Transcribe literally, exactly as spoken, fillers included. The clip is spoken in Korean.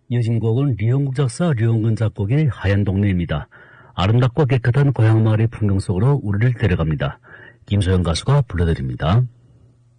이어진 곡은 류영국 작사, 류영근 작곡의 하얀 동네입니다. 아름답고 깨끗한 고향 마을의 풍경 속으로 우리를 데려갑니다. 김소영 가수가 불러드립니다.